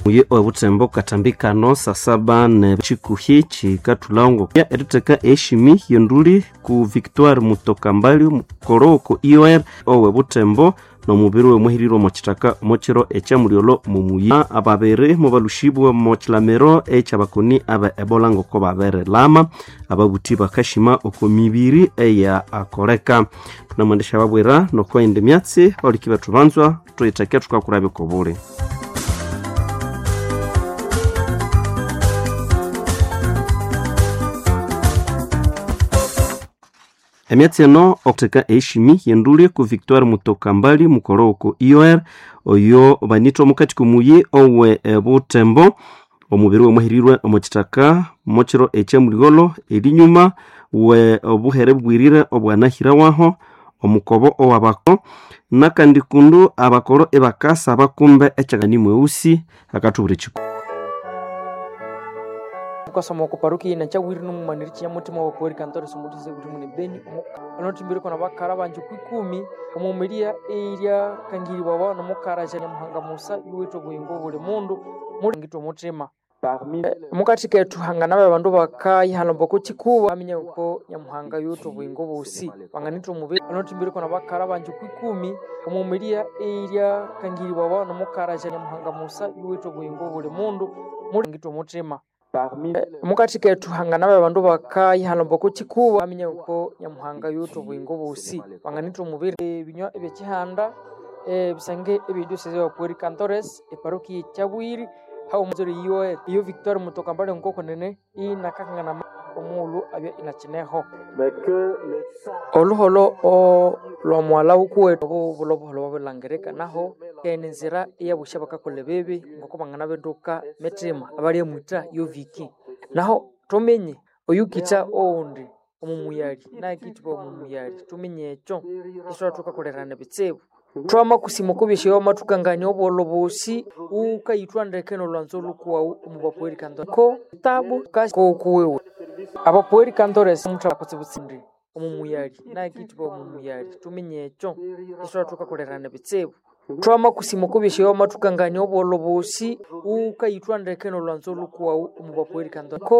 Uye obutembo katambikano sasaba ne chikuhi chikatulongo ya eduteka eshimi yonduli ku Victoire Mutokambali mukoroko IOR owe butembo no mubiri we muhiriro mochitaka mochiro echamuliolo mumuya ababere mubalushibwa mochilamero echabakoni aba ebola ngoko babere lama ababuti bakashima okomibiri eya akoreka tunamwendesha babwera no kwende myatsi olikiba tubanzwa tuyitakia tukakurabe kobule. Emiatiano okuteka eshimi yenduli ku Victoire Mutokambali mukoroko IOR oyo banito mukati kumuye owe butembo omubiri we muhirirwe omochitaka mochiro echamuligolo elinyuma we obuhere bwirire obwanahira waho omukobo owabako nakandi kundu abakoro ebakasa bakumbe echagani mweusi akatubure chiku kwa samoko paruki na chawiri no manirichi ya mutima wa kweri kantore sumutize kuti mune beni anotimbire kona bakara banje ku 10 omumeria eria kangiri baba no mukara cyane muhanga musa yuweto buyingo bule mundu muri ngito mutima mukati ketu hangana babandu bakayi halombo ko chikuba amenya ko nyamuhanga yuto buyingo busi banganito mube anotimbire kona bakara banje ku 10 omumeria eria kangiri baba no mukara cyane muhanga musa yuweto buyingo bule mundu muri ngito mutima mukati ketu hangana babandu bakayi halombo ko chikuba amenya ko nyamuhanga yuto buyingo busi banganito mubere binywa ebekihanda bisange ebidyoseze wa Cantores eparoki chabwiri hao mzuri iyo Victoire Mutokambali nkoko nene inakangana omulu abya inachineho oluholo o lwamwala ukuwe obulobuholo balangereka naho kenenzira iya bushabaka kolebebe ngoko bangana benduka metrema abali emuta yo viki naho tomenye oyukita ondi omumuyali na kitwa omumuyali tumenye echo isura tukakolerana bitsebo twama kusimokobeshe yo matukanganya obolobosi ukayitwa ndekeno lwanzo lukuwa umubapweri kantore ko tabu ko kuwewe abapweri kantore mutra kutsibutsindi omumuyali na kitwa omumuyali tumenye echo isura tukakolerana bitsebo twama kusimokobeshe yo matukanganya obolobosi ukayitwa ndekeno lwanzo lukuwa umubapweri kantore